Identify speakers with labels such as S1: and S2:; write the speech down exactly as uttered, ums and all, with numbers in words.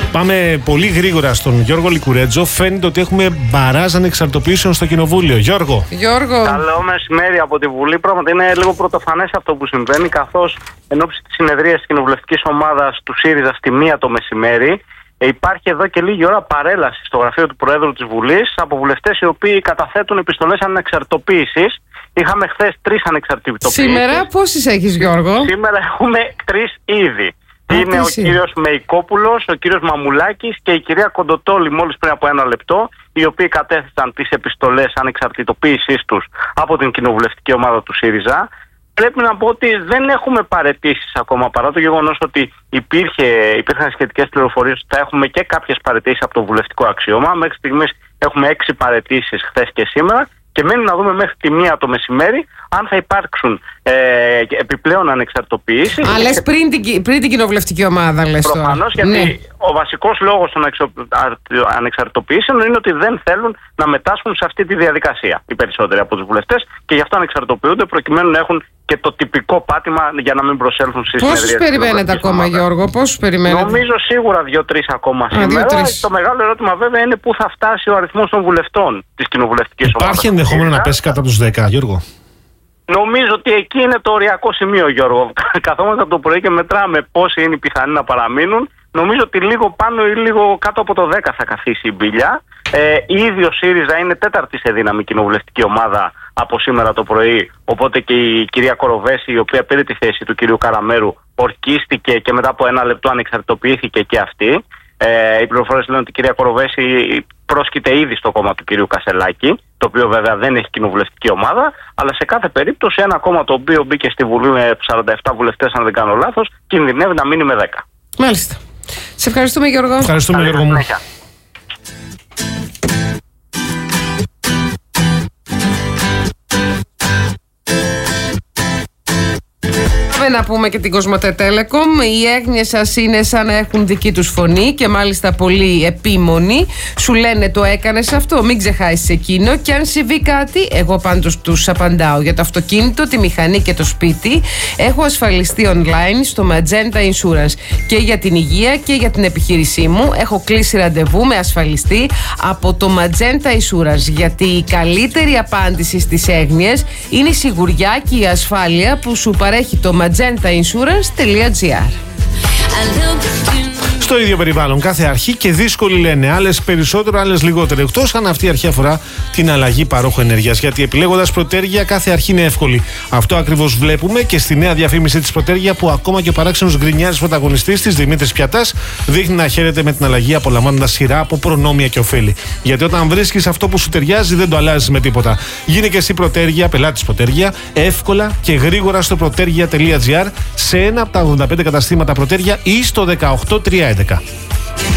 S1: Πάμε πολύ γρήγορα στον Γιώργο Λικουρέτζο. Φαίνεται ότι έχουμε μπαράζ ανεξαρτοποιήσεων στο Κοινοβούλιο. Γιώργο.
S2: Γιώργο.
S3: Καλό μεσημέρι από τη Βουλή. Πράγματι είναι λίγο πρωτοφανές αυτό που συμβαίνει, καθώς εν ώψη της συνεδρίας της κοινοβουλευτικής ομάδας του ΣΥΡΙΖΑ στη μία το μεσημέρι, υπάρχει εδώ και λίγη ώρα παρέλαση στο γραφείο του Προέδρου της Βουλής από βουλευτές οι οποίοι καταθέτουν επιστολές ανεξαρτητοποίησης. Είχαμε χθες τρεις ανεξαρτητοποίησεις.
S2: Σήμερα πόσες έχεις, Γιώργο?
S3: Σήμερα έχουμε τρεις ήδη. Είναι ο
S2: εσύ.
S3: κύριος Μεϊκόπουλος, ο κύριος Μαμουλάκης και η κυρία Κοντοτόλη μόλις πριν από ένα λεπτό, οι οποίοι κατέθεσαν τις επιστολές ανεξαρτητοποίησής τους από την κοινοβουλευτική ομάδα του ΣΥΡΙΖΑ. Πρέπει να πω ότι δεν έχουμε παραιτήσεις ακόμα, παρά το γεγονός ότι υπήρχε, υπήρχαν σχετικές πληροφορίες ότι θα έχουμε και κάποιες παραιτήσεις από το βουλευτικό αξίωμα. Μέχρι στιγμής έχουμε έξι παραιτήσεις χθες και σήμερα. Και μένει να δούμε μέχρι τη μία το μεσημέρι αν θα υπάρξουν ε, επιπλέον ανεξαρτητοποιήσεις.
S2: Α, λες πριν την, πριν την κοινοβουλευτική ομάδα, λες τώρα.
S3: Προφανώς, γιατί ναι. ο βασικός λόγος των ανεξαρτητοποιήσεων είναι ότι δεν θέλουν να μετάσχουν σε αυτή τη διαδικασία οι περισσότεροι από τους βουλευτές και γι' αυτό ανεξαρτητοποιούνται προκειμένου να έχουν και το τυπικό πάτημα για να μην προσέλθουν στις συνεδρίες.
S2: Πόσους περιμένετε ακόμα, ομάδα. Γιώργο, πόσους περιμένετε?
S3: Νομίζω σίγουρα δύο-τρεις ακόμα Α, σήμερα. δύο-τρεις. Το μεγάλο ερώτημα βέβαια είναι πού θα φτάσει ο αριθμός των βουλευτών της κοινοβουλευτικής ομάδας.
S1: Υπάρχει ενδεχόμενο να πέσει κατά τους δέκα, Γιώργο?
S3: Νομίζω ότι εκεί είναι το οριακό σημείο, Γιώργο. Καθόμαστε από το πρωί και μετράμε πόσοι είναι οι πιθανοί να παραμείνουν. Νομίζω ότι λίγο πάνω ή λίγο κάτω από το δέκα θα καθίσει η μπίλια. Ε, ήδη ο ΣΥΡΙΖΑ είναι τέταρτη σε δύναμη κοινοβουλευτική ομάδα από σήμερα το πρωί. Οπότε και η κυρία Κοροβέση, η οποία πήρε τη θέση του κυρίου Καραμέρου, ορκίστηκε και μετά από ένα λεπτό ανεξαρτητοποιήθηκε και αυτή. Ε, οι πληροφορίες λένε ότι η κυρία Κοροβέση πρόσκειται ήδη στο κόμμα του κυρίου Κασελάκη, το οποίο βέβαια δεν έχει κοινοβουλευτική ομάδα, αλλά σε κάθε περίπτωση ένα κόμμα το οποίο μπήκε στη Βουλή με σαράντα επτά βουλευτές, αν δεν κάνω λάθος, κινδυνεύει να μείνει με δέκα.
S2: Μάλιστα. Σε ευχαριστούμε, Γιώργο.
S1: Ευχαριστούμε, Γιώργο μου.
S2: Να πούμε και την Κοσμοτέ Telecom. Οι έγνοιες σας είναι σαν να έχουν δική τους φωνή και μάλιστα πολύ επίμονοι. Σου λένε το έκανες αυτό, μην ξεχάσεις εκείνο. Και αν συμβεί κάτι, εγώ πάντως τους απαντάω. Για το αυτοκίνητο, τη μηχανή και το σπίτι έχω ασφαλιστεί online στο Magenta Insurance. Και για την υγεία και για την επιχείρησή μου έχω κλείσει ραντεβού με ασφαλιστή από το Magenta Insurance. Γιατί η καλύτερη απάντηση στις έγνοιες είναι η σιγουριά και η ασφάλεια που σου παρέχει το Magenta magenta insurance τελεία gr.
S1: Στο ίδιο περιβάλλον κάθε αρχή και δύσκολη λένε. Άλλες περισσότερο, άλλες λιγότερο. Εκτός αν αυτή η αρχή αφορά την αλλαγή παρόχου ενέργειας. Γιατί επιλέγοντας Πρωτέργεια, κάθε αρχή είναι εύκολη. Αυτό ακριβώς βλέπουμε και στη νέα διαφήμιση της Πρωτέργεια, που ακόμα και ο παράξενος γκρινιάρης πρωταγωνιστής της, Δημήτρης Πιατάς, δείχνει να χαίρεται με την αλλαγή, απολαμβάνοντας σειρά από προνόμια και ωφέλη. Γιατί όταν βρίσκεις αυτό που σου ταιριάζει, δεν το αλλάζεις με τίποτα. Γίνε και εσύ Πρωτέργεια, πελάτης Πρωτέργεια, εύκολα και γρήγορα στο πρωτέργεια τελεία gr, σε ένα από τα ογδόντα πέντε καταστήματα Πρωτέργεια ή στο δεκαοκτώ τριακόσια έντεκα.